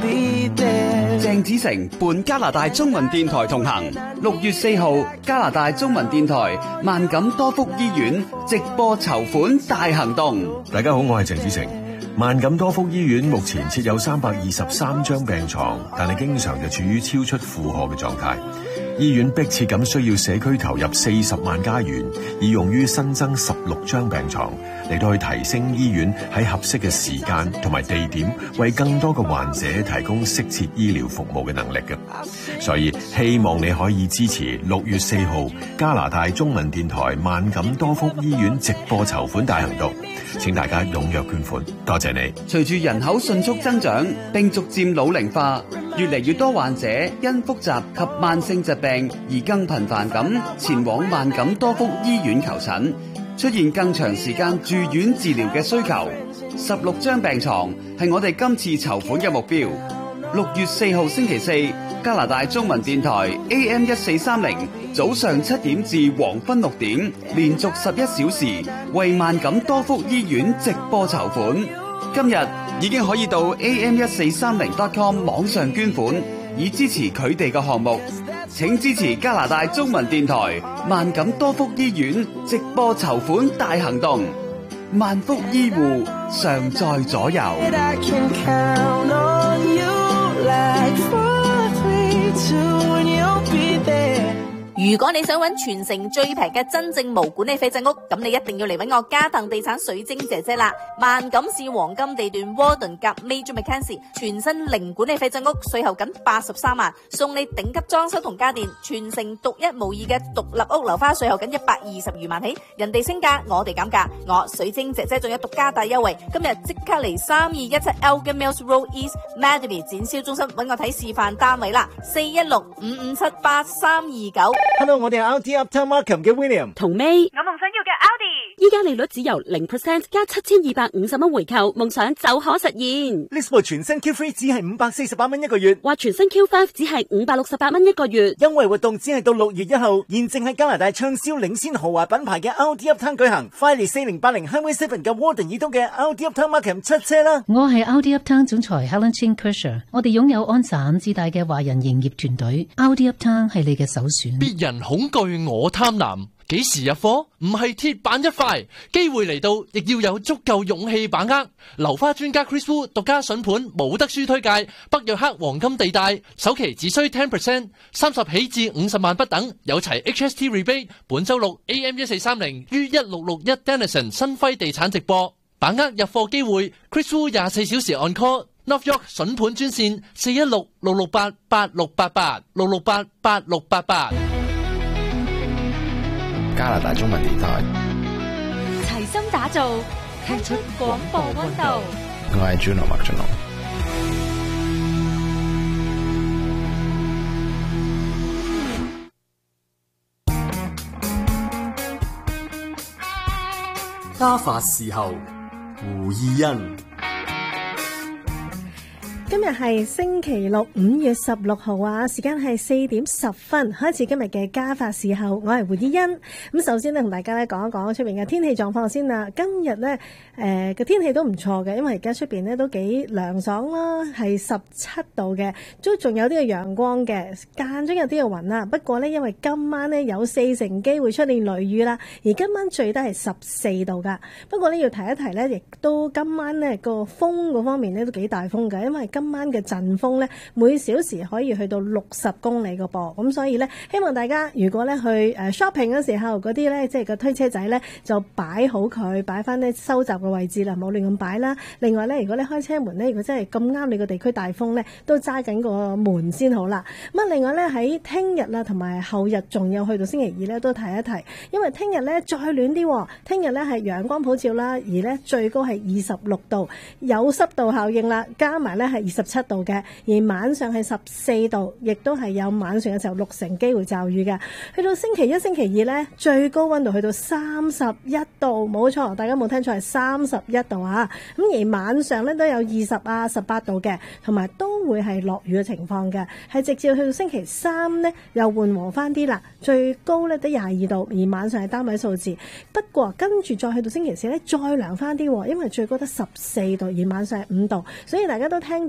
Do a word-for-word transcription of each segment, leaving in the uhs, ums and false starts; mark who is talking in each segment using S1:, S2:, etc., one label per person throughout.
S1: 鄭子誠伴加拿大中文電台同行，六月四號加拿大中文電台萬錦多福醫院直播籌款大行動。
S2: 大家好，我係鄭子誠。萬錦多福醫院目前設有三百二十三張病床，但係經常就處於超出負荷嘅狀態。醫院迫切咁需要社區投入四十萬加元，以用於新增十六張病床，嚟到去提升醫院喺合適嘅時間同埋地點，為更多嘅患者提供適切醫療服務嘅能力嘅。所以希望你可以支持六月四號加拿大中文電台萬錦多福醫院直播籌款大行動，請大家踴躍捐款，多謝你。
S1: 隨住人口迅速增長並逐漸老齡化，越嚟越多患者因複雜及慢性疾病而更頻繁咁前往萬錦多福醫院求診，出現更長時間住院治療嘅需求。十六張病床係我哋今次籌款嘅目標。六月四號星期四，加拿大中文電台 A M 一四三零早上七點至黃昏六點，連續十一小時為萬錦多福醫院直播籌款。今日已經可以到 A M 一四三零 dot com 網上捐款，以支持佢哋嘅項目。請支持加拿大中文電台萬錦多福醫院直播籌款大行動。萬福醫護常在左右。
S3: 如果你想揾全城最平嘅真正無管理費鎮屋，咁你一定要嚟揾我嘉騰地產水晶姐姐啦！萬錦市黃金地段 Warden 夾 Major Mackenzie 全新零管理費鎮屋，稅後僅八十三萬，送你頂級裝修同家電，全城獨一無二嘅獨立屋樓花，稅後僅一百二十二萬起，人哋升價，我哋減價，我水晶姐姐仲有獨家大優惠，今日即刻嚟三二一七 Elgin Mills Road East Mademy 展銷中心揾我睇示範單位啦，四一六五五七八三二九。
S4: Hello， 我哋係 R D Uptown Markham 嘅 William
S5: 同 May，
S6: 我夢想要嘅 Audi，
S5: 依家利率只由零 percent 加七千二百五十蚊回購，夢想就可實現。
S4: 呢部全新 Q 三只係五百四十八蚊一個月，
S5: 或全新 Q 五只係五百六十八蚊一個月。
S4: 優惠活動只係到六月一號，現正喺加拿大暢銷領先豪華品牌嘅 R D Uptown 舉行。快嚟四零八零 Highway Seven 嘅 Warden 以東嘅 R D Uptown Markham 出車啦！
S7: 我係 R D Uptown 總裁 Helen Chin Kersher， 我哋擁有安省至大嘅華人營業團隊 ，R D Uptown 係你嘅首選。
S8: 別人恐懼，我貪婪。幾時入貨？唔係鐵板一塊，機會嚟到，亦要有足夠勇氣把握。樓花專家 Chris Wu 獨家筍盤冇得輸推介，北約克黃金地帶，首期只需 ten percent， 三十起至五十萬不等，有齊 H S T rebate。本周六 A M 一四三零於一六六一 Denison 新輝地產直播，把握入貨機會。Chris Wu 廿四小時 on call。North York 筍盤專線四一六六六八八六八八六六八八六八八。
S9: 加拿大中文電台
S10: 齊心打造踢出廣播溫度。
S9: 我係 Juno 麥俊龍。
S11: 家法侍候胡意欣。
S12: 今日係星期六，五月十六號啊，時間係四點十分，開始今日嘅家法侍候。我係胡依欣。咁首先咧，同大家咧講一講出邊嘅天氣狀況先啦。今日咧，誒嘅天氣都唔錯嘅，因為而家出邊咧都幾涼爽啦，係十七度嘅，都仲有啲嘅陽光嘅，間中有啲嘅雲啦。不過咧，因為今晚咧有四成機會出現雷雨啦，而今晚最低係十四度噶。不過咧要提一提咧，亦都今晚咧個風嗰方面咧都幾大風㗎，因為今晚嘅陣風咧每小時可以去到六十公里個噃，咁所以咧希望大家如果咧去誒 shopping 嘅時候，嗰啲咧即係個推車仔咧就擺好佢，擺翻咧收集嘅位置啦，冇亂咁擺啦。另外咧，如果你開車門咧，如果真係咁啱你個地區大風咧，都揸緊個門先好啦。咁啊，另外咧喺聽日啦同埋後日仲有去到星期二咧，都提一提，因為聽日咧再暖啲，聽日咧係陽光普照啦，而咧最高係二十六度，有濕度效應啦，加埋咧係二十七度嘅，而晚上係十四度，亦都係有晚上嘅時候六成機會驟雨嘅。去到星期一、星期二咧，最高溫度去到三十一度，冇錯，大家冇聽錯，係三十一度啊！咁而晚上咧都有二十啊、十八度嘅，同埋都會係落雨嘅情況嘅，係直至去到星期三咧又緩和翻啲啦，最高咧得廿二度，而晚上係單位數字。不過跟住再去到星期四咧，再涼翻啲，因為最高得十四度，而晚上係五度，所以大家都聽到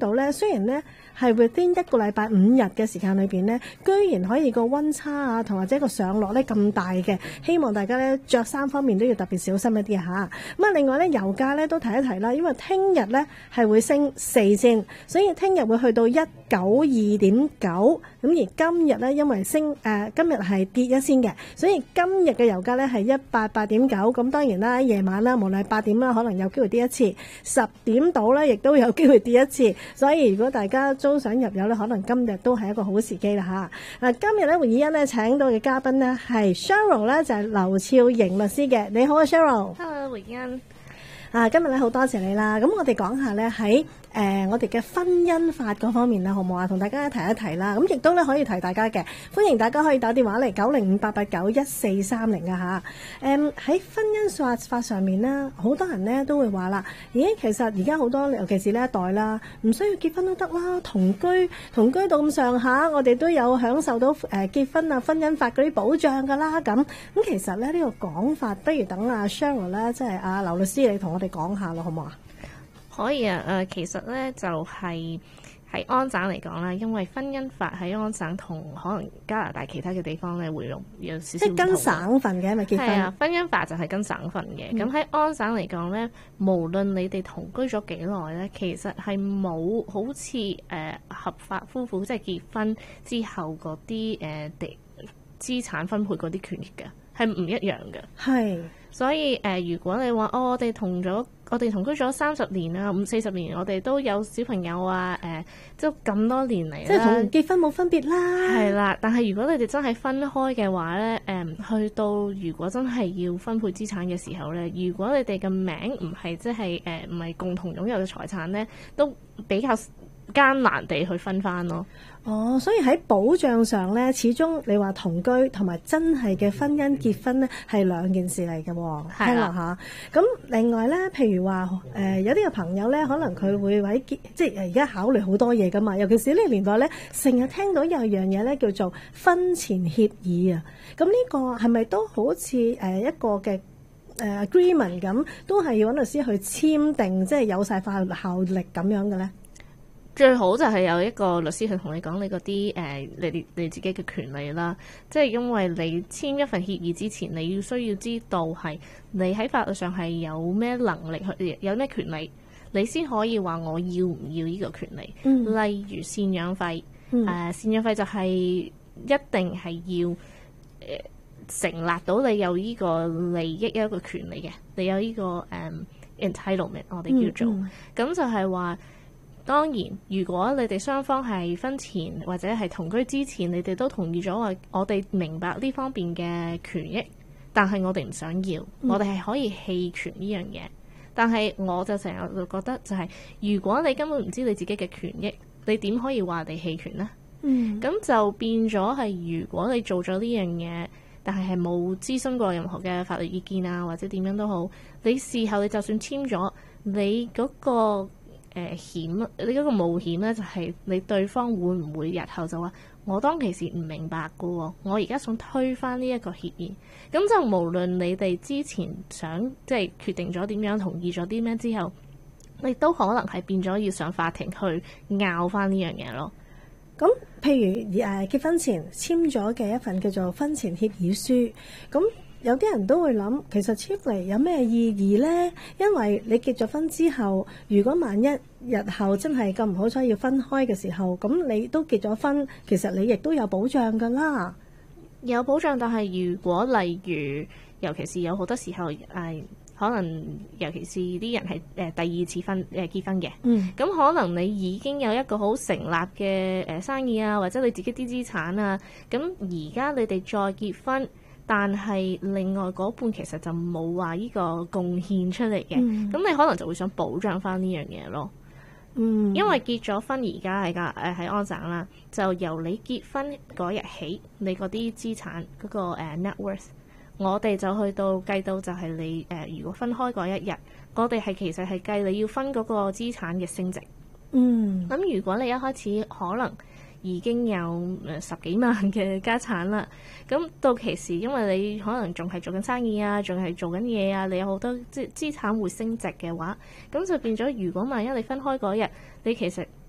S12: 到咧，雖然咧係 within 一個禮拜五日嘅時間裏邊咧，居然可以個溫差啊，同或者個上落咧咁大嘅，希望大家咧着衫方面都要特別小心一啲嚇。咁啊，另外咧油價咧都提一提啦，因為聽日咧係會升四仙，所以聽日會去到一九二點九。咁而今日咧因為升誒、呃、今日係跌一仙嘅，所以今日嘅油價咧係一百八點九。咁當然啦，夜晚啦，無論係八點啦，可能有機會跌一次；十點到咧，亦都有機會跌一次。所以如果大家都想入油咧，可能今日都係一個好時機啦嚇。嗱，今日咧胡以欣咧請到嘅嘉賓呢係 Cheryl 咧，就係劉超瑩律師嘅。你好啊 ，Cheryl。Hello， 胡以欣。啊，今日咧好多謝你啦。咁我哋講下咧喺誒我哋嘅婚姻法嗰方面啦，好唔好啊？同大家提一提啦。咁亦都咧可以提大家嘅，歡迎大家可以打電話嚟九零五八八九一四三零啊嚇。誒喺婚姻法法上面咧，好多人咧都會話啦，咦，其實而家好多尤其是呢一代啦，唔需要結婚都得啦，同居同居到咁上下，我哋都有享受到誒、呃、結婚啊婚姻法嗰啲保障㗎啦。咁咁其實咧呢、呢個講法，不如等阿 Cheryl 咧，即係阿劉律師你同我哋講下咯，好唔好啊？
S13: 可以啊，誒、呃，其實咧就係、是、喺安省嚟講啦，因為婚姻法喺安省同可能加拿大其他嘅地方咧會用有少少唔同。即係跟省份嘅，咪結婚？係啊，婚姻法就係跟省份嘅。咁喺、嗯、安省嚟講咧，無論你哋同居咗幾耐咧，其實係冇好似誒、呃、合法夫婦即係結婚之後嗰啲誒地資產分配嗰啲權益嘅，係唔一樣嘅。係。所以誒、呃，如果你話哦，我哋同咗我哋同居咗三十年啊，五四十年，我哋都有小朋友啊，誒、呃，即係咁多年嚟，即係同結婚冇分別啦。係啦，但係如果你哋真係分開嘅話咧，誒、呃，去到如果真係要分配資產嘅時候咧，如果你哋嘅名唔係即係誒唔係共同擁有嘅財產咧，都比較艱難地去分翻咯。哦，所以喺保障上咧，始終你話同居同埋真係嘅婚姻結婚咧，係兩件事嚟嘅喎。係啦嚇。咁另外咧，譬如話誒、呃，有啲嘅朋友咧，可能佢會為結，即係而家考慮好多嘢噶嘛。尤其是呢個年代咧，成日聽到有樣嘢咧叫做婚前協議啊。咁呢個係咪都好似誒一個嘅誒 agreement 咁，都係要揾律師去簽訂，即係有晒法律效力咁樣嘅咧？最好就係有一個律師去同你講你嗰啲誒你你自己嘅權利啦，即係因為你簽一份協議之前，你要需要知道係你喺法律上係有咩能力去有咩權利，你先可以話我要唔要呢個權利。嗯、例如贍養費，誒、嗯呃、贍養費就係一定係要誒、呃、成立到你有呢個利益一個權利嘅，你有呢、這個誒、um, entitlement 我哋叫做，咁、嗯嗯、就係話。當然，如果你哋雙方係婚前或者係同居之前，你哋都同意咗話，我哋明白呢方面嘅權益，但係我哋唔想要，嗯、我哋係可以棄權呢樣嘢。但係我就成日就覺得就係、是，如果你根本唔知你自己嘅權益，你點可以話你棄權呢？嗯，咁就變咗係，如果你做咗呢樣嘢，但係係冇諮詢過任何嘅法律意見啊，或者點樣都好，你事後你就算簽咗，你嗰、那個。誒、呃、險，你嗰個冒險咧，就係、是、你對方會唔會日後就話我當其時唔明白嘅喎，我而家想推翻呢一個協議，咁就無論你哋之前想即係決定咗點樣，同意咗啲咩之後，你都可能係變咗要上法庭去拗翻呢樣嘢咯。咁譬如誒、呃、結婚前簽咗嘅一份叫做婚前協議書，咁。有啲人都會諗，其實簽嚟有咩意義呢？因為你結咗婚之後，如果萬一日後真係咁唔好彩要分開嘅時候，咁你都結咗婚，其實你亦都有保障㗎啦。有保障，但係如果例如，尤其是有好多時候誒、呃，可能尤其是啲人係誒、呃、第二次婚誒、呃、結婚嘅，嗯，咁可能你已經有一個好成立嘅誒、呃、生意啊，或者你自己啲資產啊，咁而家你哋再結婚。但係另外嗰半其實就冇話呢個貢獻出嚟嘅，咁、嗯、你可能就會想保障翻呢樣嘢咯。嗯，因為結咗婚而家喺個誒喺安省啦，就由你結婚嗰日起，你嗰啲資產嗰、嗰個、uh, net worth， 我哋就去到計到就係你誒、uh, 如果分開嗰一日，我哋係其實係計你要分嗰個資產嘅升值。嗯，咁如果你一開始可能已經有誒十幾萬嘅家產啦，咁到期時因為你可能仲係做緊生意啊，仲係做緊嘢啊，你有好多即係資產會升值嘅話，咁就變咗如果萬一你分開嗰日，你其實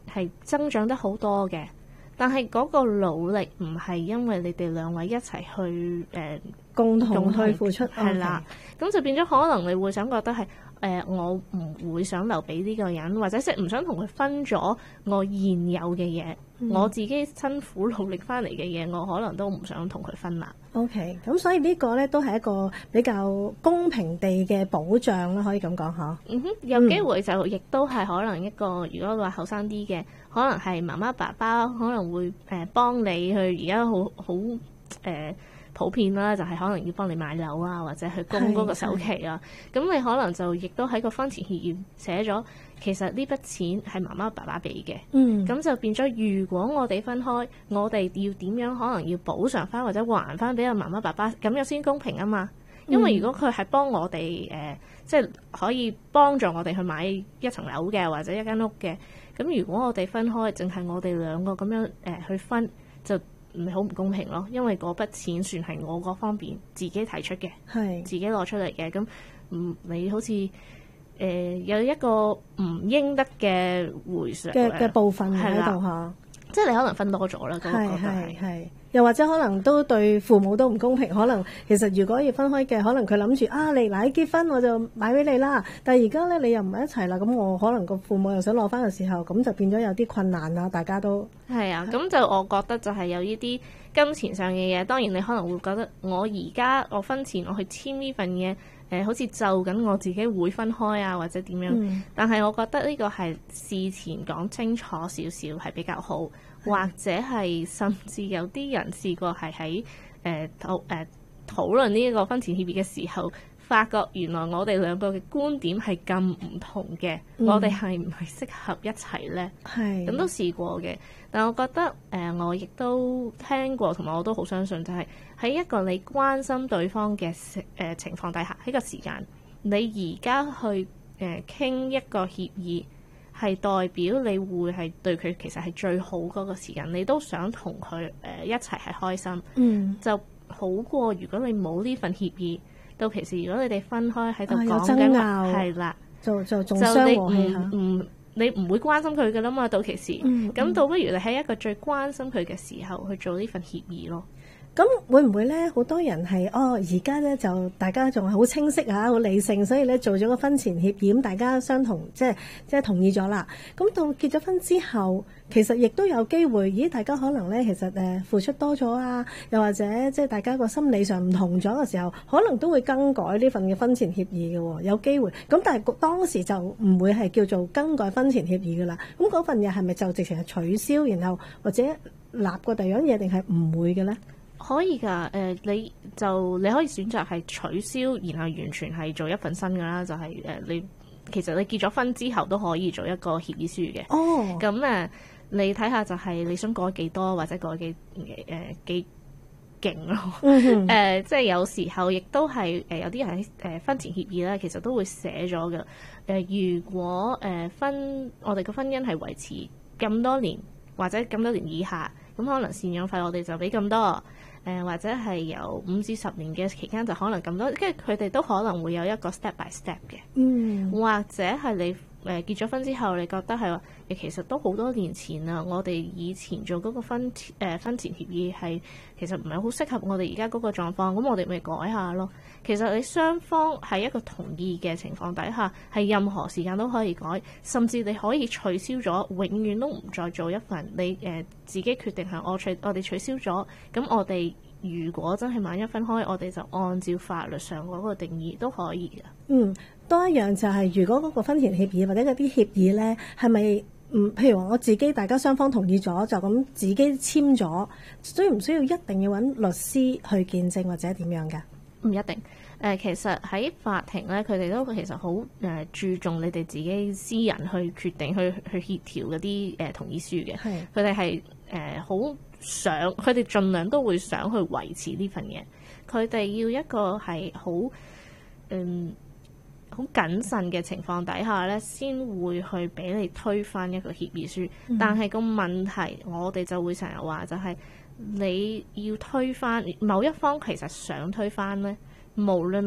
S13: 係增長得好多嘅，但係嗰個努力唔係因為你哋兩位一齊去誒、呃、
S12: 共同去付出，
S13: 係啦，咁就變咗可能你會想覺得係誒、呃、我唔會想留俾呢個人，或者即係唔想同佢分咗我現有嘅嘢，嗯、我自己辛苦努力翻嚟嘅嘢，我可能都唔想同佢分啦。
S12: OK， 咁所以呢個咧都係一個比較公平地嘅保障啦，可以咁講嚇。
S13: 嗯哼，有機會就亦都係可能一個，如果話後生啲嘅，可能係媽媽爸爸可能會誒幫你去，而家好好誒普遍啦，就係、是、可能要幫你買樓啊，或者去供嗰個首期啊。咁你可能就亦都喺個婚前協議寫咗，其實呢筆錢係媽媽爸爸俾嘅。嗯，咁就變咗，如果我哋分開，我哋要點樣可能要補償翻或者還翻俾阿媽媽爸爸，咁樣先公平啊嘛。因為如果佢係幫我哋誒、呃，即係可以幫助我哋去買一層樓嘅或者一間屋嘅，咁如果我哋分開，淨係我哋兩個咁樣誒、呃、去分，就唔係好唔公平咯。因為嗰筆錢算係我嗰方面自己提出嘅，係自己攞出嚟嘅，咁唔你好似誒、呃、有一個唔應得嘅回償嘅
S12: 嘅部分喺度嚇，
S13: 即係你可能分多咗啦。咁我覺得係
S12: 係。又或者可能都對父母都唔公平，可能其實如果要分開嘅，可能佢諗住啊，你嗱結婚我就買俾你啦，但係而家咧你又唔係一齊啦，咁我可能個父母又想攞翻嘅時候，咁就變咗有啲困難啦，大家都
S13: 係啊，咁就我覺得就係有呢啲金錢上嘅嘢，當然你可能會覺得我而家我婚前我去簽呢份嘢，誒、呃、好似就緊我自己會分開啊，或者點樣，嗯、但係我覺得呢個係事前講清楚少少係比較好。或者係甚至有啲人試過係喺誒討誒討論呢一個婚前協議嘅時候，發覺原來我哋兩個嘅觀點係咁唔同嘅，嗯、我哋係唔係適合一齊呢？係咁都試過嘅，但我覺得誒、呃，我亦都聽過，同埋我都好相信，就係喺一個你關心對方嘅誒、呃、情況底下，喺個時間，你而家去誒傾、呃、一個協議。係代表你會係對佢其實係最好嗰個時間，你都想同佢誒一齊係開心，嗯，就好過如果你冇呢份協議，到其實如果你哋分開喺度講緊係啦，就就仲傷和氣嚇，唔你唔會關心佢噶啦嘛，到其時，咁、嗯、倒不如你喺一個最關心佢嘅時候去做呢份協議咯。
S12: 咁會唔會咧？好多人係哦，而家咧就大家仲係好清晰嚇，好理性，所以咧做咗個婚前協議，咁大家相同，即係即係同意咗啦。咁到結咗婚之後，其實亦都有機會，咦？大家可能咧其實誒付出多咗啊，又或者即係大家個心理上唔同咗嘅時候，可能都會更改呢份嘅婚前協議嘅喎，有機會。咁但係當時就唔會係叫做更改婚前協議嘅啦。咁嗰份嘢係咪就直情係取消，然後或者立過第二樣嘢，定係唔會嘅咧？
S13: 可以㗎，誒、呃、你就你可以選擇係取消，然後完全係做一份新㗎啦。就係、是、誒、呃、你其實你結咗婚之後都可以做一個協議書嘅。哦，咁誒、呃、你睇下就係你想改幾多或者改幾誒、呃、幾勁咯。誒、嗯呃、即係有時候亦都係誒有啲人喺誒婚前協議咧，其實都會寫咗嘅。誒、呃、如果誒、呃、婚我哋嘅婚姻係維持咁多年或者咁多年以下，咁可能贍養費我哋就俾咁多。誒、呃、或者係由五至十年嘅期間就可能咁多，跟住佢哋都可能會有一個 step by step 嘅，嗯，或者係你誒、呃、結咗婚之後，你覺得係話，其實都好多年前啦，我哋以前做嗰個婚誒、呃、婚前協議係其實唔係好適合我哋而家嗰個狀況，咁我哋咪改下咯。其實你雙方喺一個同意嘅情況底下，係任何時間都可以改，甚至你可以取消咗，永遠都唔再做一份。你誒、呃、自己決定係我取，我哋取消咗，咁我哋如果真係萬一分開，我哋就按照法律上嗰個定義都可以嘅。嗯，
S12: 多一樣就係、是、如果嗰個婚前協議或者嗰啲協議咧，係咪嗯譬如話我自己大家雙方同意咗，就咁自己簽咗，需唔需要一定要揾律師去見證或者點樣㗎？
S13: 唔一定。誒、呃，其實喺法庭咧，佢哋都其實好誒、呃、注重你哋自己私人去決定去去協調嗰啲誒同意書嘅。係，佢哋係誒好想，佢哋盡量都會想去維持呢份嘢。佢哋要一個係好嗯好謹慎嘅情況底下咧，先會去俾你推翻一個協議書。嗯、但係個問題，我哋就會成日話就係、是、你要推翻某一方，其實想推翻咧。無論你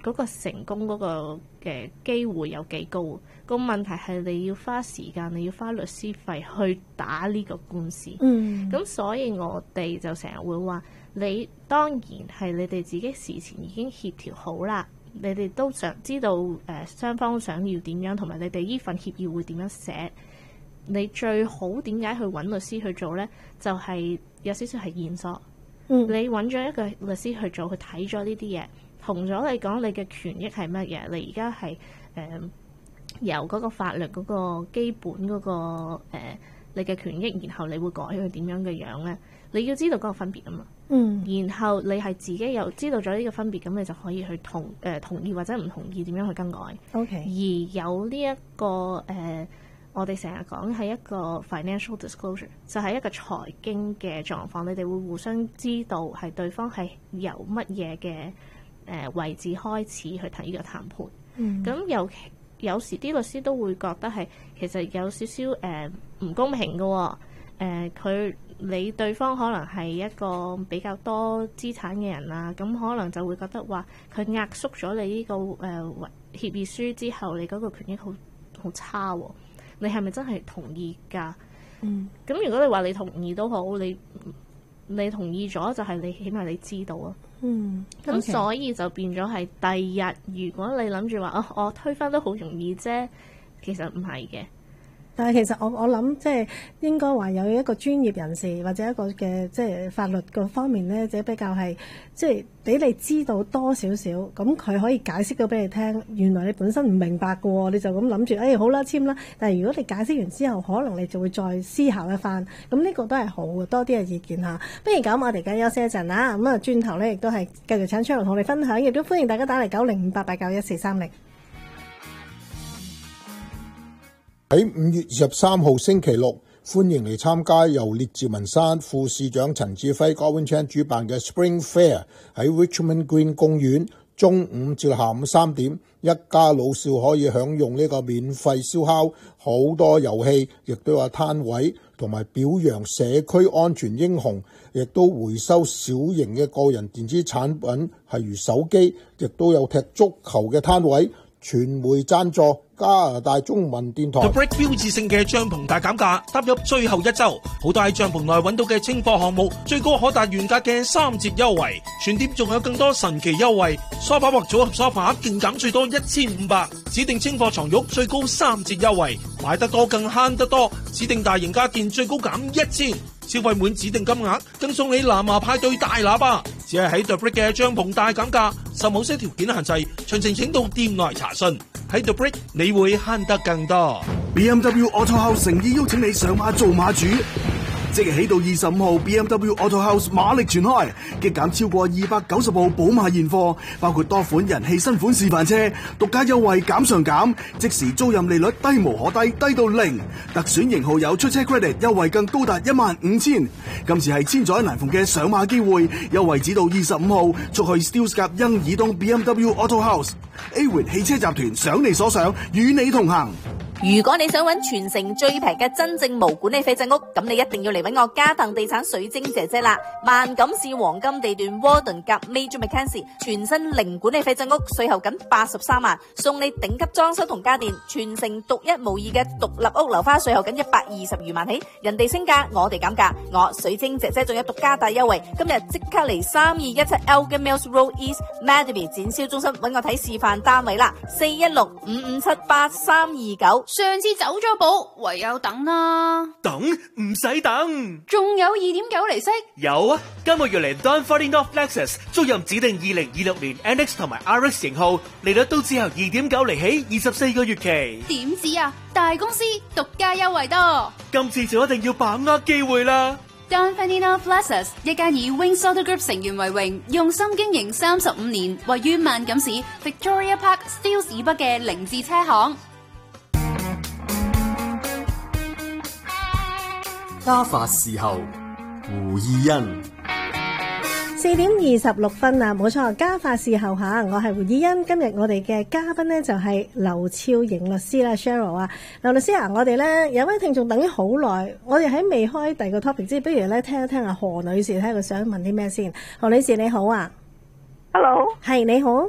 S13: 嗰個成功嗰個嘅機會有幾高。個問題係你要花時間，你要花律師費去打呢個官司。嗯，咁所以我哋就成日會話，你當然係你哋自己事前已經協調好啦，你哋都想知道誒雙方想要點樣，同埋你哋呢份協議會點樣寫。你最好點解去揾律師去做呢？就係有少少係線索。嗯，你揾咗一個律師去做，去睇咗呢啲嘢，同咗你講你嘅權益係乜嘢。你而家係誒由嗰個法律嗰個基本嗰個誒你嘅權益，然後你會改佢點樣嘅樣呢？你要知道嗰個分別啊嘛。嗯，然後你係自己又知道咗呢個分別，咁你就可以去同誒、呃、同意或者唔同意點樣去更改。OK，而有呢、這、一個誒。呃我哋成日講係一個 financial disclosure，就係一個財經嘅狀況，你哋會互相知道係對方係由乜嘢嘅誒位置開始去睇呢個談判。咁、嗯、有有時啲律師都會覺得係其實有少少誒唔公平嘅、哦。誒、呃、佢你對方可能係一個比較多資產嘅人啊，咁可能就會覺得話佢壓縮咗你呢、這個誒、呃、協議書之後，你嗰個權益好好差喎、哦。你係咪真係同意㗎？嗯，咁如果你話你同意都好，你你同意咗就係你起碼你知道啊。嗯，咁、okay. 所以就變咗係第二日，如果你諗住話啊，我推翻都好容易啫，其實唔係嘅。但係其實我我諗即係應該話有一個專業人士或者一個嘅即係法律個方面咧，即係比較係即係俾你知道多少少，咁佢可以解釋到俾你聽。原來你本身唔明白嘅喎，你就咁諗住，誒好啦簽啦。但係如果你解釋完之後，可能你就會再思考一番。咁呢個都係好嘅，多啲嘅意見嚇。不如咁，我哋而家休息一陣啦。咁啊，轉頭咧亦都係繼續請出嚟同我哋分享，亦都歡迎大家打嚟九零五八八九一四三零。
S14: 喺五月二十三號星期六，歡迎嚟參加由列治文山副市長陳志輝 Godwin Chan 主辦嘅 Spring Fair， 喺 Richmond Green 公園，中午至下午三點，一家老少可以享用呢個免費燒烤，好多遊戲，亦都有攤位，同埋表揚社區安全英雄，亦都回收小型嘅個人電子產品，係如手機，亦都有踢足球嘅攤位。傳媒贊助，加拿大中文電台。
S15: The Break 標誌性嘅帳篷大減價，踏入最後一周，好多喺帳篷內揾到嘅清貨項目，最高可達原價嘅三折優惠。全店仲有更多神奇優惠，梳化或組合梳化勁減最多一千五百，指定清貨床褥最高三折優惠，買得多更慳得多。指定大型家電最高減一千，消費滿指定金額更送你藍牙派對大喇叭。只係喺 The Break 嘅帳篷大減價，受某些條件限制，詳情請到店內查詢。喺 The Break 你會慳得更多。
S16: B M W Auto House 誠意邀請你上馬做馬主。即日起到二十五號 B M W Auto House 馬力全開，激減超過二百九十部寶馬現貨，包括多款人氣新款示範車，獨家優惠減上減，即時租賃利率低無可低，低到零。特選型號有出車 credit 優惠更高達一萬五千。今次係千載難逢嘅上馬機會，優惠只到二十五號，速去 Steeles 甲欣怡東 B M W Auto House。A 汽車集團想你所想，與你同行。
S3: 如果你想揾全城最平嘅真正無管理費仔屋，咁你一定要嚟揾我嘉騰地產水晶姐姐啦！萬錦市黃金地段 Warden 夾 Major Mackenzie 全新零管理費仔屋，稅後僅八十三萬，送你頂級裝修同家電，全城獨一無二嘅獨立屋樓花，稅後僅一百二十餘萬起，人哋升價，我哋減價，我水晶姐姐仲有獨家大優惠，今日即刻嚟三二一七 Elgin Mills Road East Mademy 展銷中心揾我睇示範單位啦，四一六五五七八三二九。
S10: 上次走咗寶，唯有等啦。
S17: 等唔使等，
S10: 仲有二點九厘息。
S17: 有啊，今個月嚟 Don Forty North Lexus租任指定二零二六年 N X 同埋 R X 型號，利率都只有二點九厘起，二十四個月期。
S10: 點止啊？大公司獨家優惠多，
S17: 今次就一定要把握機會啦。
S10: Don Forty North Lexus 一間以 Wings Auto Group 成員為榮，用心經營三十五年，位於萬錦市 Victoria Park Steeles 以北嘅凌志車行。
S11: 家法事後，胡義欣。
S12: 四點二十六分啊，冇錯，家法事後吓，我係胡義欣。今日我哋嘅嘉賓呢，就係劉超瑩律師啦 ，Cheryl 啊，劉律師啊，我哋咧有位聽眾等咗好耐，我哋喺未開第二個 topic 之，不如咧聽一聽阿何女士睇佢想問啲咩先。何女士你好啊
S6: ，Hello，
S12: 係你好。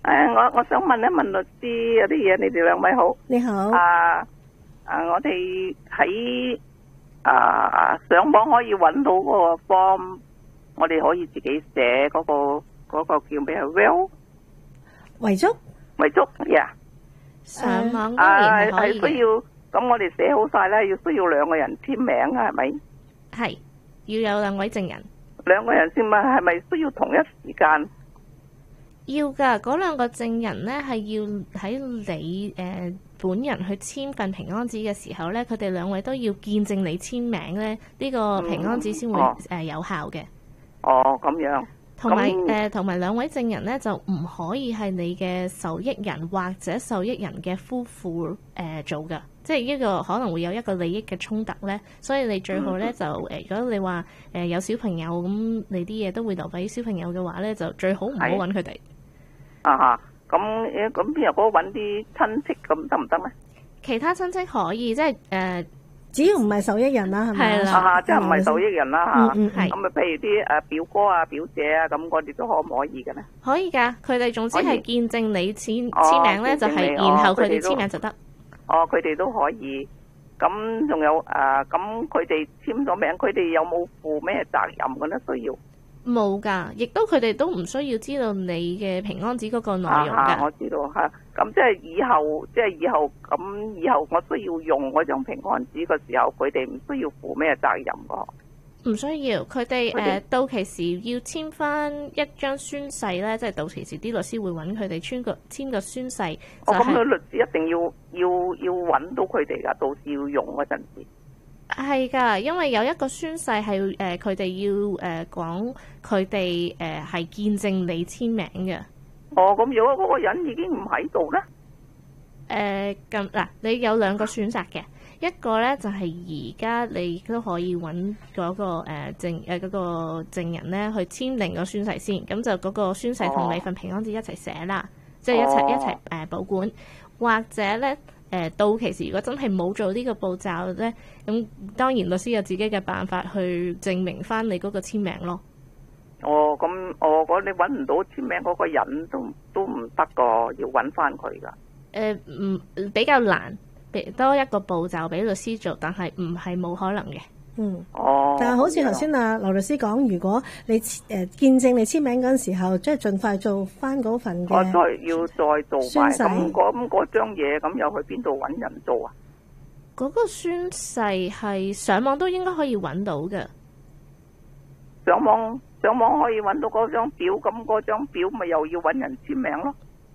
S18: 誒，我我想問一問律師有啲嘢，你哋兩位好。
S12: 你好。
S18: 啊啊，我哋喺啊上網可以揾到嗰個 form， 我哋可以自己寫嗰個嗰個叫咩啊 will
S12: 遺囑。
S18: 遺囑呀。
S13: 上網當然係可以嘅。
S18: 係需要，咁我哋寫好晒咧，要需要兩個人簽名啊，係咪？
S13: 係，要有兩位證人。
S18: 兩個人先嘛，係咪需要同一時間？
S13: 要噶，嗰兩個證人咧係要喺你誒、呃、本人去簽份平安紙嘅時候咧，佢哋兩位都要見證你簽名咧，呢、呢個平安紙先會誒、
S18: 嗯哦
S13: 呃、有效嘅。
S18: 哦，咁樣。
S13: 同埋誒，同埋兩位證人咧就唔可以係你嘅受益人或者受益人嘅夫婦誒、呃、做噶，即係呢個可能會有一個利益嘅衝突咧，所以你最好咧、嗯、就誒、呃，如果你話誒、呃、有小朋友咁，你啲嘢都會留俾小朋友嘅話咧，就最好唔好揾佢哋。
S18: 啊，咁咁如果揾啲親戚咁得唔得咧？
S13: 其他親戚可以，即係誒、呃，
S12: 只要唔係受益人啦，係咪？
S13: 係啦，
S18: 啊，即係唔係受益人啦嚇。
S12: 嗯嗯，
S18: 咁啊，譬如啲誒表哥啊、表姐啊，咁我哋都可唔可以嘅咧？
S13: 可以㗎，佢哋總之係見證你簽簽名咧，就係然後佢哋簽名就得。
S18: 哦，佢哋都可以。咁仲有誒，咁佢哋簽咗名，佢哋有冇負咩責任嘅咧？需要？
S13: 冇噶，亦都佢哋都唔需要知道你嘅平安紙嗰個內容噶、
S18: 啊。我知道吓，咁即係以後，即係以後咁以後我需要用嗰張平安紙嘅時候，佢哋唔需要負咩責任噶？
S13: 唔需要，佢哋誒到期時要簽翻一張宣誓咧，即係到期時啲律師會揾佢哋簽個簽個宣誓。
S18: 哦，咁個律師一定要要要揾到佢哋噶，到時要用嗰陣時。
S13: 係噶，因為有一個宣誓係誒，佢、呃、哋要誒講佢哋誒係見證你簽名嘅。
S18: 哦，咁如果嗰個人已經唔喺度咧？
S13: 誒咁嗱，你有兩個選擇嘅，一個咧就係而家你都可以揾嗰、那個誒、呃、證誒嗰、那個證人咧去簽訂個宣誓先，咁就嗰個宣誓同你份平安紙一齊寫啦，即、哦、係、就是、一齊、哦、一齊誒、呃、保管，或者咧。誒到期時，如果真係冇做呢個步驟咧，咁當然律師有自己嘅辦法去證明翻你嗰個簽名咯。
S18: 哦，咁我我你揾唔到簽名嗰個人都都唔得個，要揾翻佢噶。
S13: 誒唔比較難，多一個步驟俾律師做，但係唔係冇可能嘅。
S12: 嗯，
S18: 哦，
S12: 但係好似頭先啊劉律師講，如果你誒、呃、見證你簽名嗰陣時候，即係盡快做翻嗰份嘅，
S18: 我再要再做埋咁嗰嗰張嘢，咁又去邊度揾人做啊？
S13: 嗰、嗰個宣誓係上網都應該可以揾到嘅，
S18: 上網上網可以揾到嗰張表，咁嗰張表咪又要揾人簽名咯？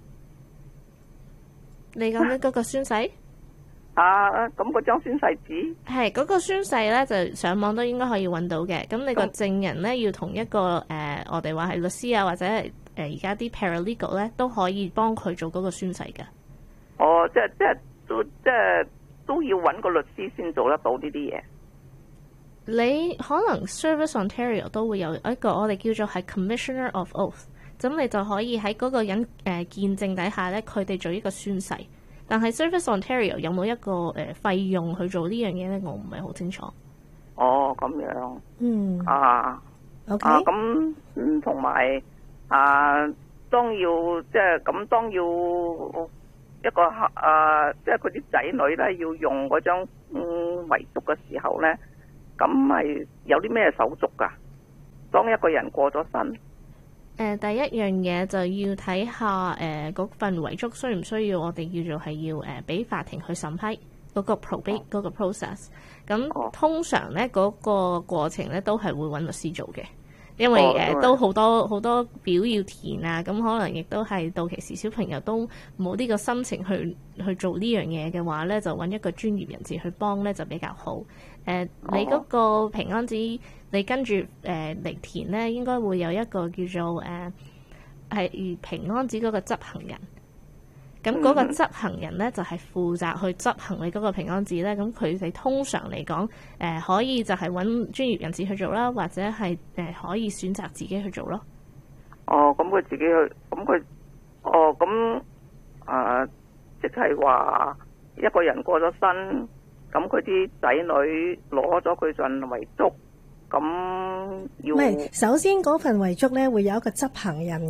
S13: 你講緊嗰個宣誓？
S18: 啊，咁嗰張宣誓紙
S13: 係嗰個宣誓咧，就上網都應該可以揾到嘅。咁你個證人咧要同一個誒、呃，我哋話係律師啊，或者係誒而家啲 paralegal 咧都可以幫佢做嗰個宣誓嘅。
S18: 哦，即係即係都即係都要揾個律師先做得到呢啲嘢。
S13: 你可能 Service Ontario 都會有一個我哋叫做係 Commissioner of Oath， 咁你就可以喺嗰個人誒、呃、見證底下咧，佢哋做一個宣誓。但係 Service Ontario 有冇一個誒、呃、費用去做呢樣嘢咧？我唔係好清楚。
S18: 哦，咁樣。
S12: 嗯。
S18: 啊。
S12: OK。
S18: 啊，咁嗯，同埋啊，當要即係咁，當要一個啊，即係佢啲仔女咧要用嗰張嗯遺囑嘅時候咧，咁係有啲咩手續㗎？當一個人過咗身。
S13: 誒、呃、第一樣嘢就要睇下誒嗰、呃、份遺囑需唔需要我哋叫做係要誒俾、呃、法庭去審批嗰、那個 probate 嗰、oh. 個 process。咁、oh. 通常咧嗰、那個過程咧都係會揾律師做嘅，因為誒、oh. 呃、都好多好多表要填啊，咁可能亦都係到期時小朋友都冇呢個心情去去做呢樣嘢嘅話咧，就揾一個專業人士去幫咧就比較好。誒、呃 oh. 你嗰個平安紙。你跟住誒嚟填咧，應該會有一個叫做誒係、呃、平安紙嗰個執行人。咁嗰個執行人咧就係、是、負責去執行你嗰個平安紙咧。咁佢哋通常嚟講誒可以就係揾專業人士去做啦，或者係誒、呃、可以選擇自己去做咯。
S18: 哦，咁佢自己去，咁佢哦咁啊，即係話一個人過咗身，咁佢啲仔女攞咗佢份遺囑。咁要唔係，
S12: 首先嗰份遺囑咧會有一個執行人嘅，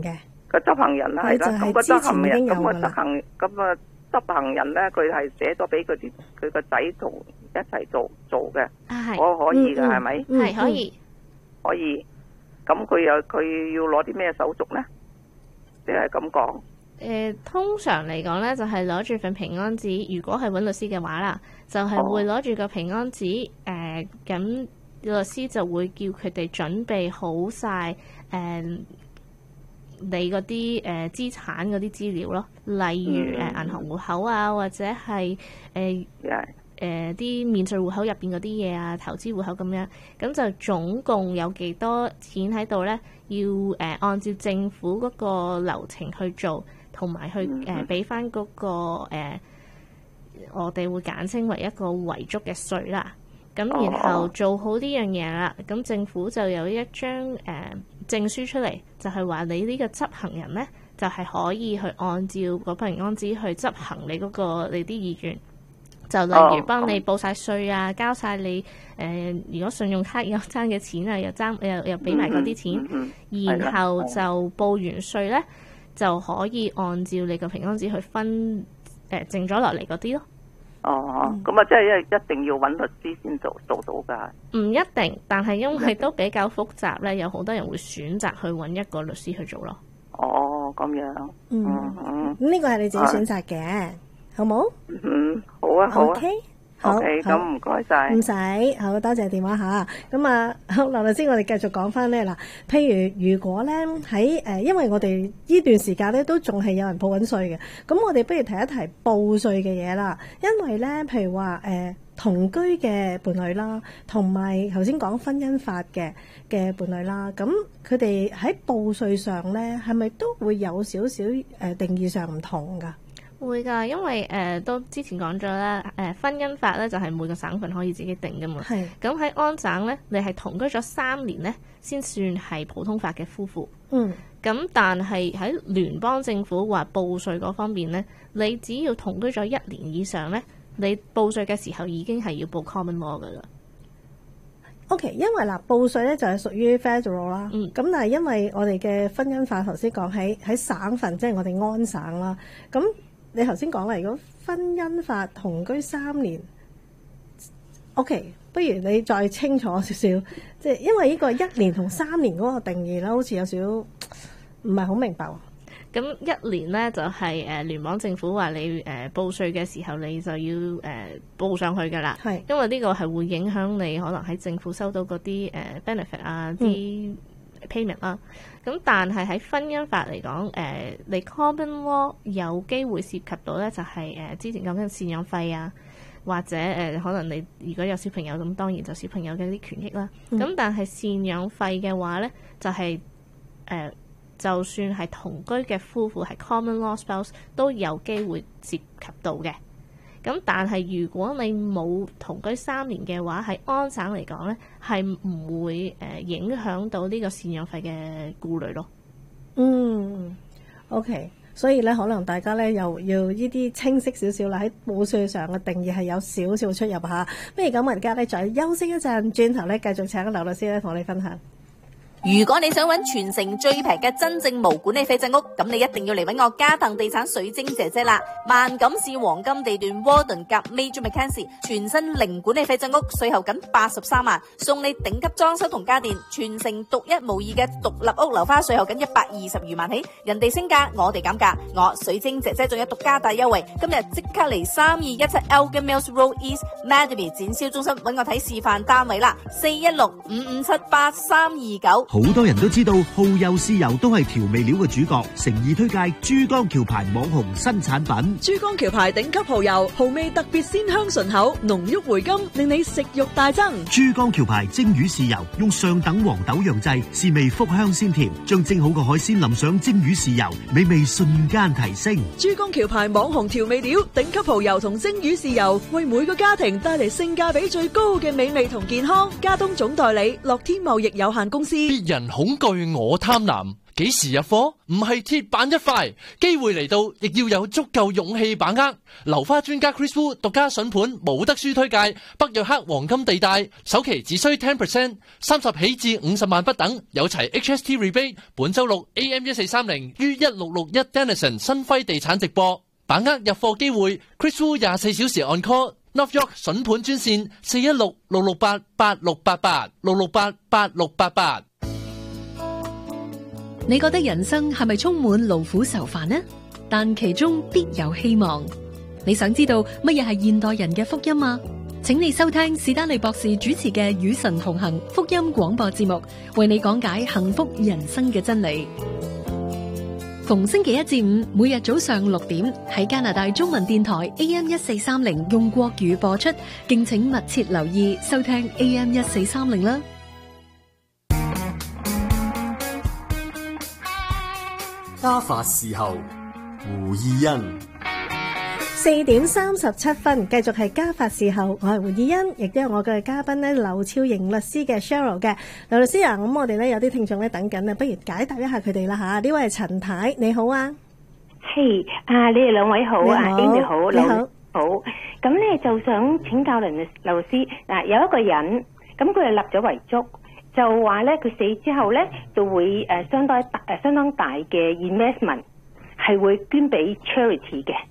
S18: 個執行人啦，係啦，咁個執行人，咁個執行，咁啊執行人咧，佢係寫咗俾佢啲佢個仔同一齊做做嘅，我可以噶係咪？
S13: 係可以，
S18: 可以。咁佢又佢要攞啲咩手續咧？即係咁講。
S13: 誒，通常嚟講咧，就係攞住份平安紙。如果係揾律師嘅話啦，就係、是、會攞住個平安紙。誒、呃，咁律師就會叫佢哋準備好晒誒。呃你嗰啲誒資產嗰啲資料咯，例如誒、嗯呃、銀行戶口啊，或者係誒誒啲免稅戶口入邊嗰啲嘢啊，投資戶口咁樣，咁就總共有幾多錢喺度咧？要誒、呃、按照政府嗰個流程去做，同埋去誒俾翻嗰個、呃、我哋會簡稱為一個遺囑嘅稅啦。咁然後做好呢樣嘢啦，咁政府就有一張誒、呃、證書出嚟，就係、是、話你呢個執行人呢，就係、是、可以去按照個平安紙去執行你嗰、那個你啲意願，就例如幫你報晒稅啊，交晒你誒、呃、如果信用卡有爭嘅錢啊，又爭又又俾埋嗰啲錢，嗯嗯、然後就報完稅呢，就可以按照你個平安紙去分誒、呃、剩咗落嚟嗰啲咯。
S18: 哦，咁啊，即係一一定要揾律師先做做到噶？唔
S13: 一定，但係因為都比較複雜咧，有好多人會選擇去揾一個律師去做咯。
S18: 哦，咁樣，
S12: 嗯嗯，咁呢個係你自己選擇嘅，啊、好冇？
S18: 嗯，好啊，好啊。
S12: Okay? 好，
S18: 咁唔該晒，
S12: 唔使，好多謝電話吓。咁啊，好，劉律師，我哋繼續講翻咧嗱。譬如如果咧喺誒，因為我哋呢段時間咧都仲係有人報緊稅嘅，咁我哋不如提一提報稅嘅嘢啦。因為咧，譬如話誒、呃、同居嘅伴侶啦，同埋頭先講婚姻法嘅嘅伴侶啦，咁佢哋喺報稅上咧，係咪都會有少少誒定義上唔同噶？
S13: 會㗎，因為誒、呃、都之前講咗啦，誒、呃、婚姻法咧就係、是、每個省份可以自己定㗎嘛。係。咁喺安省咧，你係同居咗三年咧，先算係普通法嘅夫婦。嗯。咁但係喺聯邦政府話報稅嗰方面咧，你只要同居咗一年以上咧，你報稅嘅時候已經係要報 common law 㗎啦。
S12: O.K. 因為嗱報稅咧就係屬於 federal 啦，咁、嗯、但係因為我哋嘅婚姻法頭先講喺喺省份，即係我哋安省啦，咁。你頭先講啦，如果婚姻法同居三年 ，OK， 不如你再清楚少少，即係因為呢個一年同三年嗰個定義咧，好似有少少唔係好明白喎。
S13: 咁一年咧就係誒聯邦政府話你誒報稅嘅時候，你就要誒報上去㗎啦。係，因為呢個係會影響你可能喺政府收到嗰啲誒 benefit 啊啲 payment 啦。咁但係喺婚姻法嚟講，誒、呃、你 common law 有機會涉及到咧，就係、是、誒、呃、之前講緊贍養費啊，或者誒、呃、可能你如果有小朋友咁，當然就小朋友嘅啲權益啦。咁、嗯、但係贍養費嘅話咧，就係、是、誒、呃、就算係同居嘅夫婦係 common law spouse 都有機會涉及到嘅。咁但係如果你冇同居三年嘅話，喺安省嚟講咧，係唔會誒影響到呢個贍養費嘅顧慮咯。
S12: 嗯 ，OK， 所以咧可能大家咧又要呢啲清晰少少啦，喺報稅上嘅定義係有少少出入嚇。不如咁，我而家咧再休息一陣，轉頭咧繼續請劉律師咧同我哋分享。
S3: 如果你想揾全城最平嘅真正無管理廢棄屋，咁你一定要嚟揾我嘉騰地產水晶姐姐啦！萬錦市黃金地段窩頓夾 Major Mackenzie 全新零管理廢棄屋，稅後僅八十三萬，送你頂級裝修同家電，全城獨一無二嘅獨立屋樓花，稅後僅一百二十餘萬起，人哋升價，我哋減價，我水晶姐姐仲有獨家大優惠，今日即刻嚟三二一七 Elgin Mills Road East Madby 展銷中心揾我睇示範單位啦，四一六五五七八三二九。
S19: 好多人都知道蠔油豉油都係調味料嘅主角，誠意推介珠江橋牌網紅新產品。
S20: 珠江橋牌頂級蠔油，蠔味特別鮮香順口，濃郁回甘，令你食慾大增。
S19: 珠江橋牌蒸魚豉油用上等黃豆釀製，鮮味福香鮮甜，將蒸好嘅海鮮淋上蒸魚豉油，美味瞬間提升。
S20: 珠江橋牌網紅調味料，頂級蠔油同蒸魚豉油，為每個家庭帶嚟性價比最高嘅美味同健康。家東總代理樂天貿易有限公司。
S8: 別人恐懼我貪婪， 幾時入貨？唔係鐵板一塊，機會嚟到，亦要有足夠勇氣把握。樓花專家 Chris Wu 獨家筍盤冇得輸推介，北約克黃金地帶，首期只需 百分之十，三十起至五十萬不等，有齊 H S T rebate。本周六 A M 一四三零於一六六一 Denison 新輝地產直播，把握入貨機會。Chris Wu 廿四小時 on call。North York 筍盤專線四一六六六八八六八八六六八八六八八。
S21: 你覺得人生係咪充滿勞苦愁煩呢？但其中必有希望。你想知道乜嘢係現代人嘅福音嗎？請你收聽史丹利博士主持嘅與神同行福音廣播節目，為你講解幸福人生嘅真理。逢星期一至五，每日早上六點喺加拿大中文電台 A M 一四三零用國語播出，敬請密切留意收聽 A M 一四三零啦。
S11: 家法伺候胡義恩，
S12: 四點三十七分，繼續係家法伺候，我係胡義恩，亦都有我嘅嘉賓咧，劉超瑩律師嘅 Cheryl 嘅劉律師啊，咁我哋咧有啲聽眾咧等緊啊，不如解答一下佢哋啦吓。呢位係陳太，你好啊，
S22: 嘿、hey, 啊，你哋兩位好啊 ，Amy 好，
S12: 你好，
S22: 好，咁咧就想請教劉劉律師，嗱，有一個人，咁佢係立咗遺囑。就話咧，佢死之後咧，就會誒、呃、相當大誒、呃、相當大嘅 investment 係會捐俾 charity 嘅。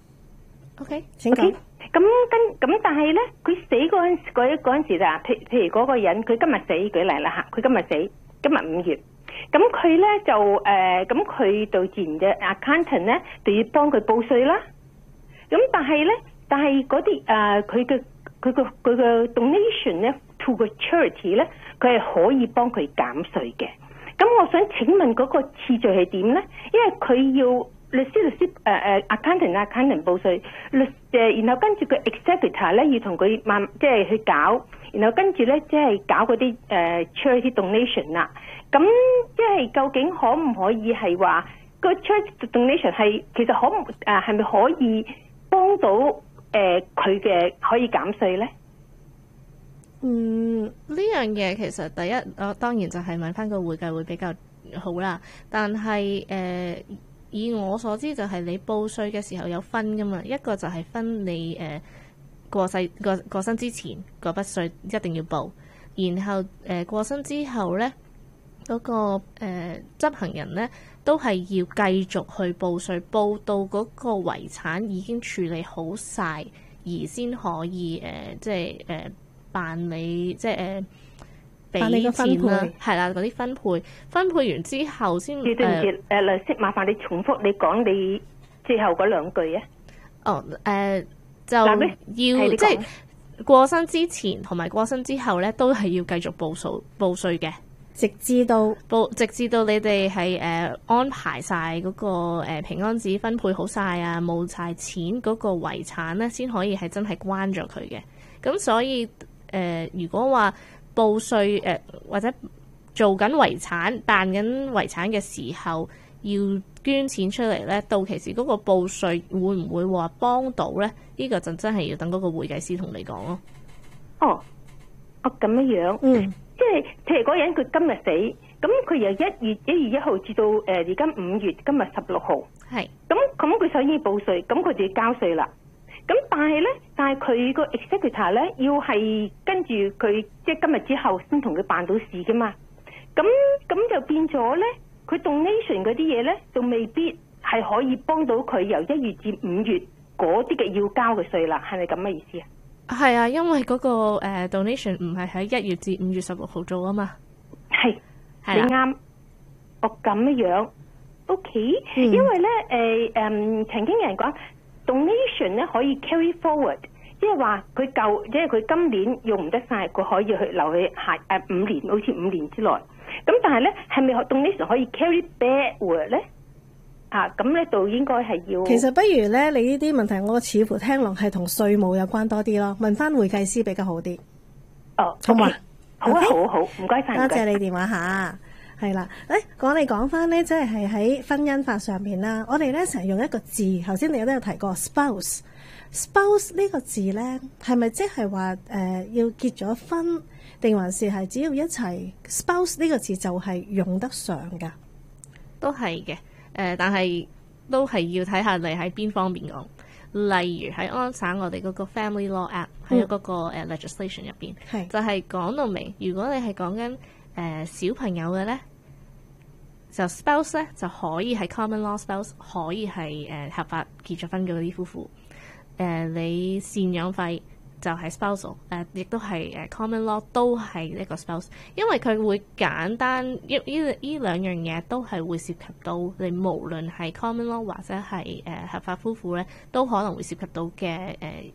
S12: OK， 請講。
S22: 咁跟咁，但係咧，佢死嗰陣嗰嗰陣時啊，譬譬如嗰個人，佢今日死舉例啦嚇，佢今日死，今日五月，咁佢咧就誒，咁佢就自然嘅 accountant 咧就要幫佢報稅啦。咁但係咧，但係嗰啲誒佢嘅佢個佢嘅 donation 咧 to 個 charity 咧。佢係可以幫佢減稅嘅，咁我想請問嗰個次序係點咧？因為佢要律師律師誒誒 accountant accountant 報稅，律誒然後跟住佢 executor 咧要同佢慢即係去搞，然後跟住咧即係搞嗰啲誒 charity donation 啦。咁即係究竟可唔可以係話個 charity donation 係其實可唔誒係咪可以幫到誒佢嘅可以減稅咧？
S13: 嗯，呢樣嘢其實第一，我當然就係問翻個會計會比較好啦。但係誒、呃，以我所知就係你報稅嘅時候有分噶嘛，一個就係分你誒、呃、過世過過身之前嗰筆稅一定要報，然後誒、呃、過身之後咧嗰、那個誒、呃、執行人咧都係要繼續去報稅，報到嗰個遺產已經處理好晒，而先可以誒、呃、即係誒。呃辦理即係誒俾錢啦，係啦，嗰啲分配分配完之後先誒。對唔住誒，律師，麻煩你重複你講你最後嗰兩句啊。哦誒、呃，就要即係過身之前同埋過身之後咧，都係要繼續報數報稅嘅，直至到報直至到你哋係誒安排晒嗰個誒平安紙分配好晒啊，冇晒錢嗰個遺產咧，先可以係真係關咗佢嘅。咁所以。誒、呃，如果話報稅誒、呃，或者做緊遺產辦緊遺產嘅時候，要捐錢出嚟咧，到期時嗰個報稅會唔會話幫到咧？呢、呢個就真係要等嗰個會計師同你講咯。哦，哦咁樣樣，嗯，即係譬如嗰人佢今日死，咁佢由一月一月一號至到誒而家五月今日十六號，係，咁咁佢首先要報稅，咁佢就要交稅啦。咁但係咧，但係佢個 executor 咧，要係跟住佢即係今日之後先同佢辦到事噶嘛。咁咁就變咗咧，佢 donation 嗰啲嘢咧，就未必係可以幫到佢由一月至五月嗰啲嘅要交嘅稅啦。係咪咁嘅意思啊？係啊，因為嗰、那個誒、呃、donation 唔係喺一月至五月十六號做啊嘛。係，你啱。哦咁樣 ，OK、嗯。因為咧，誒、呃、誒、呃，曾經有人講。donation 咧可以 carry forward，即係話佢舊，即係佢今年用唔得晒，佢可以去留去下誒、呃、五年，好似五年之內。咁但係咧，係咪 donation 可以 carry backward 咧？啊，咁咧就應該係要。其實不如咧，你呢啲問題，我似乎聽落係同稅務有關多啲咯。問翻會計師比較好啲。哦，好嘛，好啊，好好，唔該晒，多謝你電話吓。係啦，誒，講你講翻咧，即係係喺婚姻法上面啦。我哋咧成日用一個字，頭先你都有提過 spouse。spouse 呢個字咧，係咪即係話誒要結咗婚，定還是係只要一齊 spouse 呢個字就係用得上噶？ 都係嘅，誒、呃，但係都係要睇下你喺邊方面講。例如喺安省，我哋嗰個 Family Law Act 喺嗰、嗯、個、uh, legislation 入邊，就係講到明，如果你係講緊誒小朋友嘅咧，就 spouse 咧就可以係 common law spouse， 可以係誒、呃、合法結咗婚嘅嗰啲夫婦。誒、呃，你贍養費就係 spousal， 誒、呃，亦都係誒 common law 都係一個 spouse， 因為佢會簡單，依依依兩樣嘢都係會涉及到你無論係 common law 或者係誒、呃、合法夫婦咧，都可能會涉及到嘅誒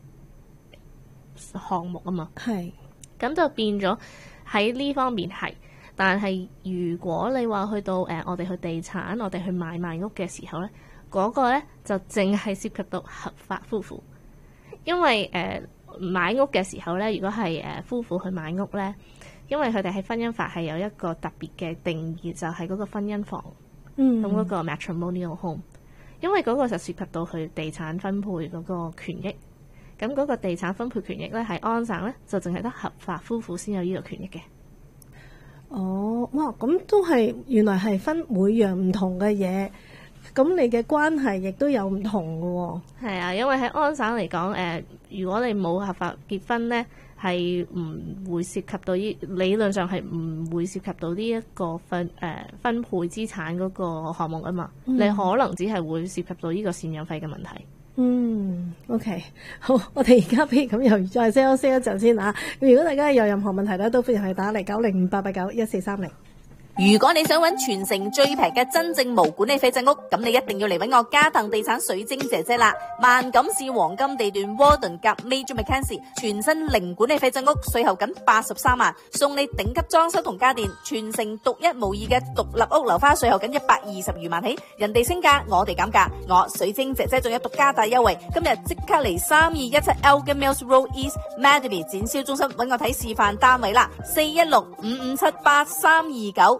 S13: 項目啊嘛。係，咁就變咗喺呢方面係，但係如果你話去到誒、呃、我哋去地產，我哋去買賣屋嘅時候咧，嗰、那個咧就淨係涉及到合法夫婦，因為誒。呃買屋嘅時候咧，如果係誒夫婦去買屋咧，因為佢哋喺婚姻法係有一個特別嘅定義，就係、是、嗰個婚姻房，嗯，咁嗰個 matrimonial home， 因為嗰個就涉及到佢地產分配嗰個權益，咁嗰個地產分配權益咧喺安省咧就淨係得合法夫婦先有呢個權益嘅。
S12: 哦，哇，咁都係原來係分每樣唔同嘅嘢。咁你嘅關係亦都有唔同嘅喎、哦。係啊，因為喺安省嚟講，誒、呃，如果你冇合法結婚咧，係唔會涉及到呢，理論上係唔會涉及到呢一個分誒、呃、分配資產嗰個項目啊嘛。嗯、你可能只係會涉及到呢個贍養費嘅問題。嗯 ，OK， 好，我哋而家不如咁又再 sell sell 一陣先啊。如果大家有任何問題咧，都歡迎去打嚟九零五八八九一四三零。
S3: 如果你想揾全城最平嘅真正無管理廢置屋，咁你一定要嚟揾我嘉騰地產水晶姐姐啦！萬錦市黃金地段 Warden 夾 Major Mackenzie 全新零管理廢置屋，稅後僅八十三萬，送你頂級裝修同家電，全城獨一無二嘅獨立屋樓花，稅後僅一百二十餘萬起，人哋升價，我哋減價，我水晶姐姐仲有獨家大優惠，今日即刻嚟三二一七 Elgin Mills Road East Madeley 展銷中心揾我睇示範單位啦，四一六五五七八三二九。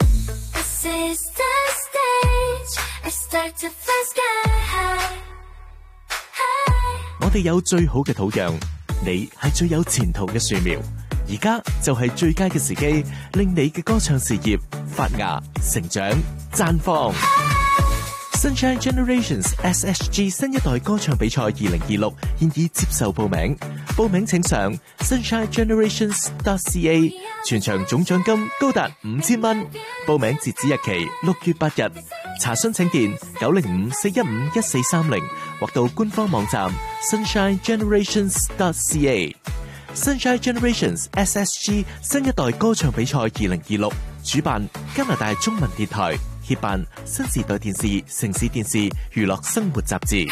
S1: 我哋有最好嘅土壤，你係最有前途嘅樹苗，而家就係最佳嘅時機，令你嘅歌唱事業發芽、成長、綻放。Sunshine Generations S H G 新一代歌唱比賽二零二六現已接受報名，報名請上 sunshine generations dot c a， 全場總獎金高達五千蚊，報名截止日期六月八日，查詢請電九零五四一五一四三零或到官方網站 sunshine generations dot c a。 Sunshine Generations S H G 新一代歌唱比賽二零二六主辦加拿大中文電台，協辦新時代電視、城市電視、娛樂生活雜誌。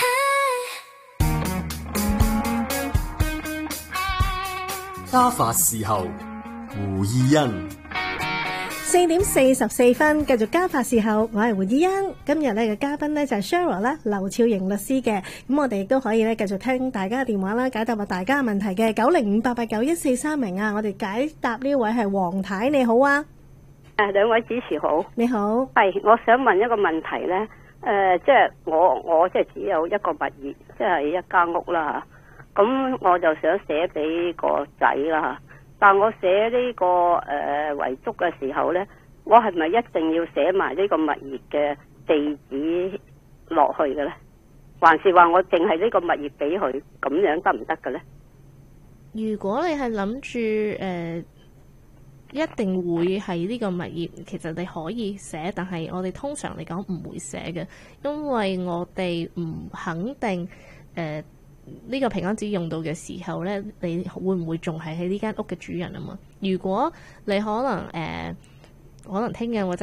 S11: 家法事後，胡意欣。
S12: 四點四十四分，繼續家法事後，我係胡意欣。今日咧嘅嘉賓咧就係 Cheryl 啦，劉超瑩律師嘅。咁我哋亦都可以咧繼續聽大家嘅電話啦，解答下大家嘅問題嘅九零五八八九一四三零啊。我哋解答呢位係黃太，你好啊。
S2: 誒，兩位主持好，
S12: 你好。
S2: 係，我想問一個問題咧，誒、呃，即係我我即係只有一個物業，即係一間屋啦。咁我就想寫俾個仔啦。但我寫呢、這個誒遺囑嘅時候咧，我係咪一定要寫埋呢個物業嘅地址落去嘅咧？還是話我淨係呢個物業俾佢，咁樣得唔得嘅咧？
S13: 如果你係諗住誒，一定會係呢個物業，其實你可以寫，但係我哋通常嚟講唔會寫嘅，因為我哋唔肯定誒。呃呢個平安紙用到嘅時候呢，你會唔會仲係喺呢間屋嘅主人啊嘛？如果你可能誒、呃，可能聽日或者